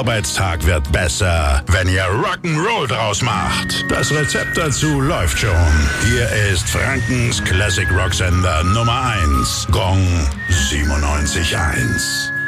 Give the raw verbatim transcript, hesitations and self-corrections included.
Arbeitstag wird besser, wenn ihr Rock'n'Roll draus macht. Das Rezept dazu läuft schon. Hier ist Frankens Classic Rock Sender Nummer eins. Gong siebenundneunzig Komma eins.